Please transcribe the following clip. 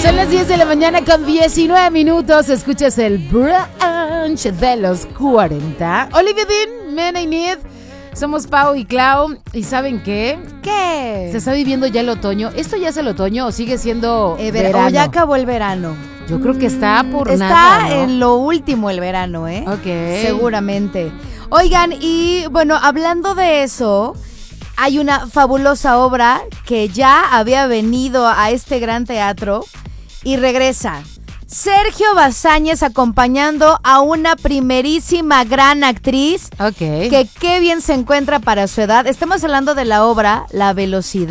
Son las 10 de la mañana con 19 minutos. Escuchas el brunch de los 40. Olivia Dean, Men I Need. Somos Pau y Clau. ¿Y saben qué? ¿Qué? Se está viviendo ya el otoño. ¿Esto ya es el otoño o sigue siendo verano? O ya acabó el verano. Yo creo que está por está nada, ¿no? Está en lo último el verano, ¿eh? Ok. Seguramente. Oigan, y bueno, hablando de eso, hay una fabulosa obra que ya había venido a este gran teatro y regresa. Sergio Bazáñez acompañando a una primerísima gran actriz Ok. que qué bien se encuentra para su edad. Estamos hablando de la obra La Velocidad.